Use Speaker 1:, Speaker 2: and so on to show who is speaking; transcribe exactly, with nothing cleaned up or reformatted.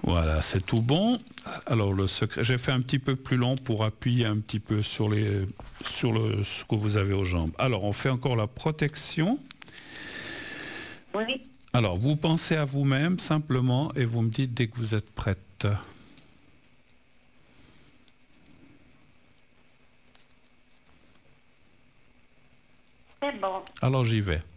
Speaker 1: Voilà, c'est tout bon. Alors le secret, j'ai fait un petit peu plus long pour appuyer un petit peu sur, les, sur le, ce que vous avez aux jambes. Alors on fait encore la protection.
Speaker 2: Oui.
Speaker 1: Alors vous pensez à vous-même simplement et vous me dites dès que vous êtes prête.
Speaker 2: C'est bon.
Speaker 1: Alors j'y vais.